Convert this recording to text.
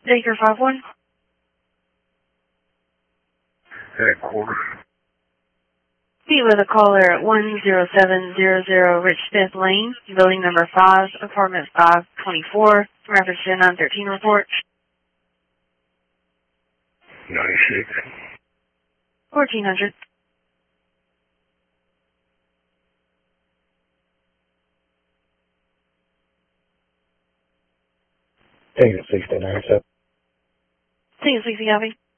Baker 5-1. Headquarters. Be with a caller at 10700 Rich Smith Lane, building number 5, apartment 524, reference to 913 report. 96. 1400. Take it 69, sir. Take a 60 copy.